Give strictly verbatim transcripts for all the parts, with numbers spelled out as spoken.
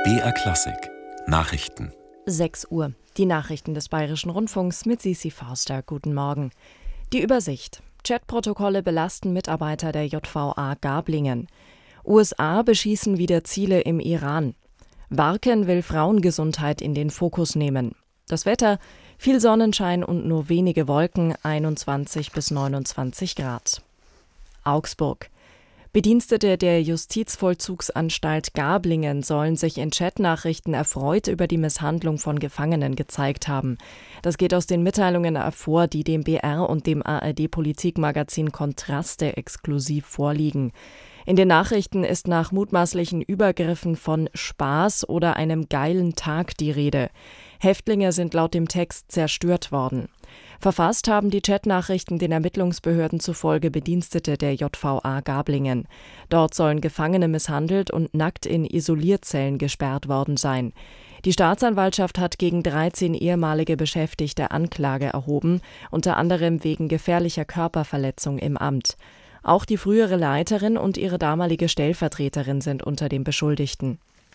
B R Klassik Nachrichten. sechs Uhr. Die Nachrichten des Bayerischen Rundfunks mit Sisi Forster. Guten Morgen. Die Übersicht. Chatprotokolle belasten Mitarbeiter der J V A Gablingen. U S A beschießen wieder Ziele im Iran. Warken will Frauengesundheit in den Fokus nehmen. Das Wetter: viel Sonnenschein und nur wenige Wolken, einundzwanzig bis neunundzwanzig Grad. Augsburg. Bedienstete der Justizvollzugsanstalt Gablingen sollen sich in Chatnachrichten erfreut über die Misshandlung von Gefangenen gezeigt haben. Das geht aus den Mitteilungen hervor, die dem B R und dem A R D-Politikmagazin Kontraste exklusiv vorliegen. In den Nachrichten ist nach mutmaßlichen Übergriffen von Spaß oder einem geilen Tag die Rede. Häftlinge sind laut dem Text zerstört worden. Verfasst haben die Chatnachrichten den Ermittlungsbehörden zufolge Bedienstete der J V A Gablingen. Dort sollen Gefangene misshandelt und nackt in Isolierzellen gesperrt worden sein. Die Staatsanwaltschaft hat gegen dreizehn ehemalige Beschäftigte Anklage erhoben, unter anderem wegen gefährlicher Körperverletzung im Amt. Auch die frühere Leiterin und ihre damalige Stellvertreterin sind unter den Beschuldigten.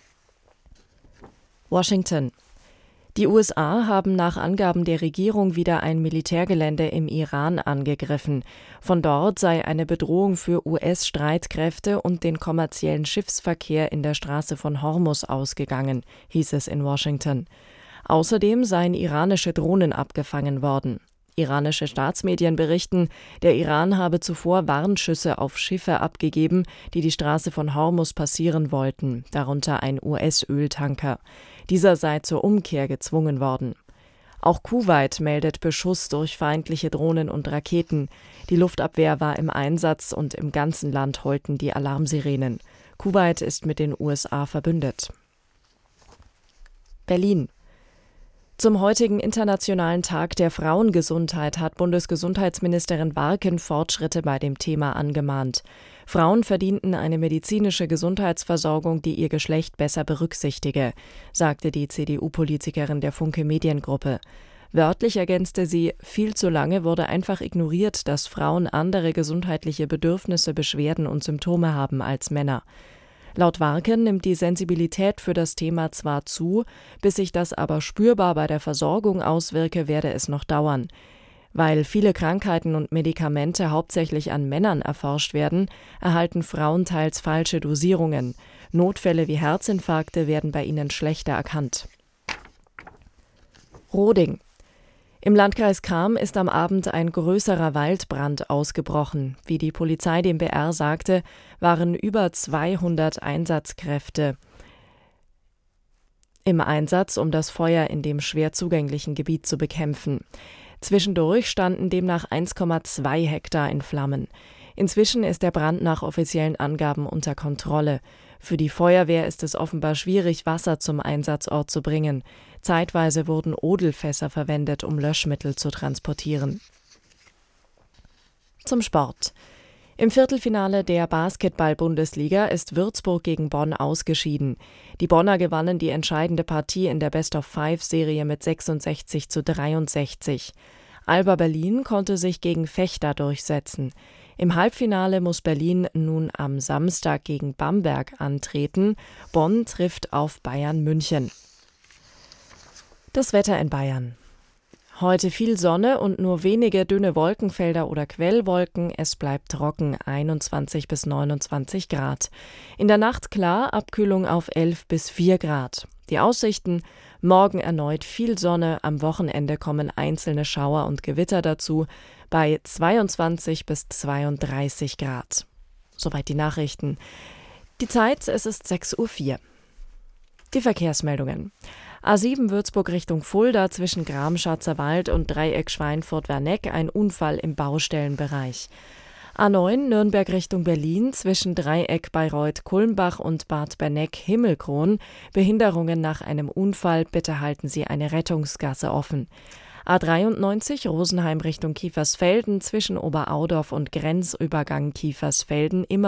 Washington. Die U S A haben nach Angaben der Regierung wieder ein Militärgelände im Iran angegriffen. Von dort sei eine Bedrohung für U S-Streitkräfte und den kommerziellen Schiffsverkehr in der Straße von Hormuz ausgegangen, hieß es in Washington. Außerdem seien iranische Drohnen abgefangen worden. Iranische Staatsmedien berichten, der Iran habe zuvor Warnschüsse auf Schiffe abgegeben, die die Straße von Hormuz passieren wollten, darunter ein U S-Öltanker. Dieser sei zur Umkehr gezwungen worden. Auch Kuwait meldet Beschuss durch feindliche Drohnen und Raketen. Die Luftabwehr war im Einsatz und im ganzen Land heulten die Alarmsirenen. Kuwait ist mit den U S A verbündet. Berlin. Zum heutigen Internationalen Tag der Frauengesundheit hat Bundesgesundheitsministerin Warken Fortschritte bei dem Thema angemahnt. Frauen verdienten eine medizinische Gesundheitsversorgung, die ihr Geschlecht besser berücksichtige, sagte die C D U-Politikerin der Funke Mediengruppe. Wörtlich ergänzte sie: Viel zu lange wurde einfach ignoriert, dass Frauen andere gesundheitliche Bedürfnisse, Beschwerden und Symptome haben als Männer. Laut Warken nimmt die Sensibilität für das Thema zwar zu, bis sich das aber spürbar bei der Versorgung auswirke, werde es noch dauern. Weil viele Krankheiten und Medikamente hauptsächlich an Männern erforscht werden, erhalten Frauen teils falsche Dosierungen. Notfälle wie Herzinfarkte werden bei ihnen schlechter erkannt. Roding. Im Landkreis Cham ist am Abend ein größerer Waldbrand ausgebrochen. Wie die Polizei dem B R sagte, waren über zweihundert Einsatzkräfte im Einsatz, um das Feuer in dem schwer zugänglichen Gebiet zu bekämpfen. Zwischendurch standen demnach eins Komma zwei Hektar in Flammen. Inzwischen ist der Brand nach offiziellen Angaben unter Kontrolle. Für die Feuerwehr ist es offenbar schwierig, Wasser zum Einsatzort zu bringen. Zeitweise wurden Odelfässer verwendet, um Löschmittel zu transportieren. Zum Sport. Im Viertelfinale der Basketball-Bundesliga ist Würzburg gegen Bonn ausgeschieden. Die Bonner gewannen die entscheidende Partie in der Best-of-Five-Serie mit sechsundsechzig zu dreiundsechzig. Alba Berlin konnte sich gegen Vechta durchsetzen. Im Halbfinale muss Berlin nun am Samstag gegen Bamberg antreten. Bonn trifft auf Bayern München. Das Wetter in Bayern. Heute viel Sonne und nur wenige dünne Wolkenfelder oder Quellwolken. Es bleibt trocken, einundzwanzig bis neunundzwanzig Grad. In der Nacht klar, Abkühlung auf elf bis vier Grad. Die Aussichten: morgen erneut viel Sonne, am Wochenende kommen einzelne Schauer und Gewitter dazu, bei zweiundzwanzig bis zweiunddreißig Grad. Soweit die Nachrichten. Die Zeit: es ist sechs Uhr vier. Die Verkehrsmeldungen. A sieben Würzburg Richtung Fulda zwischen Gram-Schatzer Wald und Dreieck Schweinfurt-Werneck ein Unfall im Baustellenbereich. A neun Nürnberg Richtung Berlin zwischen Dreieck Bayreuth-Kulmbach und Bad Berneck-Himmelkron Behinderungen nach einem Unfall, bitte halten Sie eine Rettungsgasse offen. A dreiundneunzig Rosenheim Richtung Kiefersfelden zwischen Oberaudorf und Grenzübergang Kiefersfelden immer